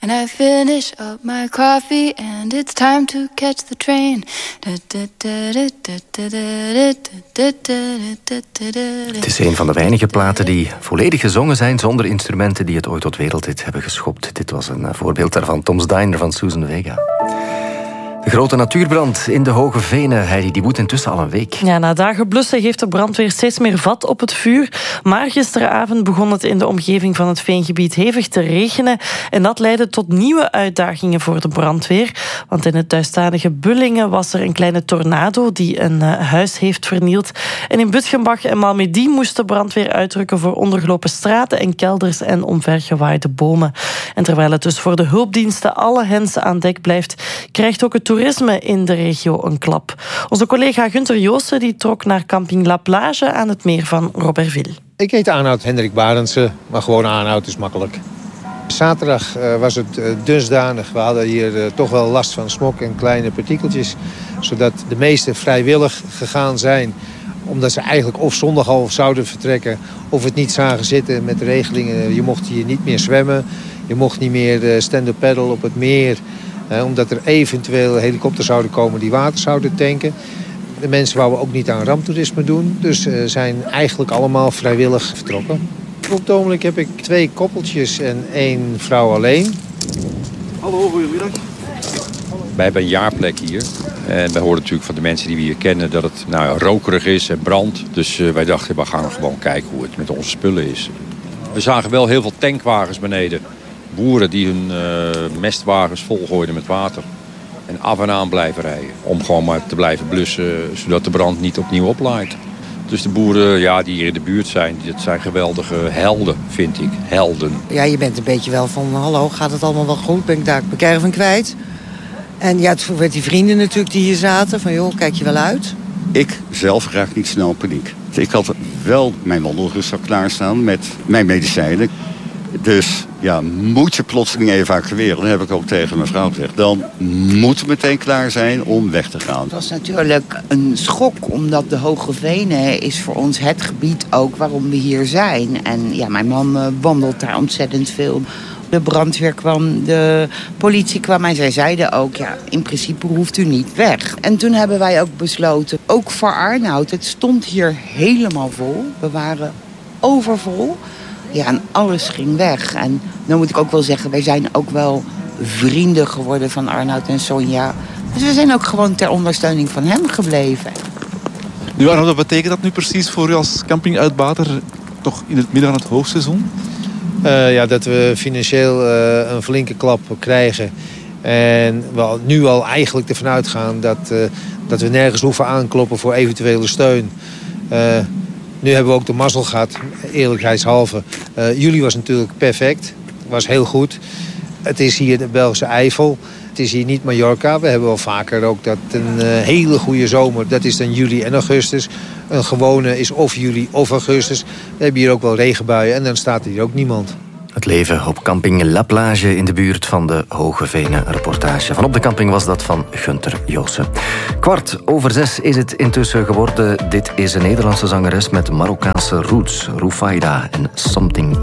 And I finish up my coffee and it's time to catch the train. Het is een van de weinige platen die volledig gezongen zijn zonder instrumenten die het ooit tot wereldhit hebben geschopt. Dit was een voorbeeld daarvan. Tom's Diner van Susan Vega. De grote natuurbrand in de Hoge Venen, Heidi, die woedt intussen al een week. Ja, na dagen blussen heeft de brandweer steeds meer vat op het vuur. Maar gisteravond begon het in de omgeving van het veengebied hevig te regenen. En dat leidde tot nieuwe uitdagingen voor de brandweer. Want in het thuisstalige Bullingen was er een kleine tornado die een huis heeft vernield. En in Bütgenbach en Malmedy moest de brandweer uitrukken voor ondergelopen straten en kelders en omvergewaaide bomen. En terwijl het dus voor de hulpdiensten alle hens aan dek blijft, krijgt ook het toerisme in de regio een klap. Onze collega Gunther Joosten die trok naar camping La Plage aan het meer van Robertville. Ik heet Arnoud Hendrik Barendse, maar gewoon Arnoud is makkelijk. Zaterdag was het dusdanig. We hadden hier toch wel last van smok en kleine partikeltjes. Zodat de meesten vrijwillig gegaan zijn. Omdat ze eigenlijk of zondag al zouden vertrekken of het niet zagen zitten met de regelingen. Je mocht hier niet meer zwemmen. Je mocht niet meer stand-up paddle op het meer. Omdat er eventueel helikopters zouden komen die water zouden tanken. De mensen wouden ook niet aan ramptoerisme doen. Dus zijn eigenlijk allemaal vrijwillig vertrokken. Op het ogenblik heb ik 2 koppeltjes en 1 vrouw alleen. Hallo, goedemiddag. Wij hebben een jaarplek hier. En wij horen natuurlijk van de mensen die we hier kennen dat het rokerig is en brandt. Dus wij dachten, we gaan gewoon kijken hoe het met onze spullen is. We zagen wel heel veel tankwagens beneden. Boeren die hun mestwagens volgooiden met water. En af en aan blijven rijden. Om gewoon maar te blijven blussen, zodat de brand niet opnieuw oplaait. Dus de boeren die hier in de buurt zijn, dat zijn geweldige helden, vind ik. Helden. Ja, je bent een beetje wel van, hallo, gaat het allemaal wel goed? Ben ik daar mijn caravan kwijt? En ja, het werd die vrienden natuurlijk die hier zaten. Van, joh, kijk je wel uit? Ik zelf raak niet snel paniek. Ik had wel mijn wandelrugzak klaarstaan met mijn medicijnen. Dus ja, moet je plotseling evacueren, dan heb ik ook tegen mijn vrouw gezegd, dan moet het meteen klaar zijn om weg te gaan. Het was natuurlijk een schok, omdat de Hoge Venen is voor ons het gebied ook waarom we hier zijn. En ja, mijn man wandelt daar ontzettend veel. De brandweer kwam, de politie kwam en zij zeiden ook, ja, in principe hoeft u niet weg. En toen hebben wij ook besloten, ook voor Arnoud, het stond hier helemaal vol. We waren overvol. Ja, en alles ging weg. En dan moet ik ook wel zeggen, wij zijn ook wel vrienden geworden van Arnoud en Sonja. Dus we zijn ook gewoon ter ondersteuning van hem gebleven. Nu, Arnoud, wat betekent dat nu precies voor u als campinguitbater, toch in het midden van het hoogseizoen? Dat we financieel een flinke klap krijgen. En we nu al eigenlijk ervan uitgaan dat we nergens hoeven aankloppen voor eventuele steun. Nu hebben we ook de mazzel gehad, eerlijkheidshalve. Juli was natuurlijk perfect, was heel goed. Het is hier de Belgische Eifel, het is hier niet Mallorca. We hebben wel vaker ook dat een hele goede zomer, dat is dan juli en augustus. Een gewone is of juli of augustus. We hebben hier ook wel regenbuien en dan staat hier ook niemand. Het leven op camping La Plage in de buurt van de Hoge Venen. Reportage vanop de camping was dat van Gunther Joosten. 5:15 is het intussen geworden. Dit is een Nederlandse zangeres met Marokkaanse roots. Rufaida en Something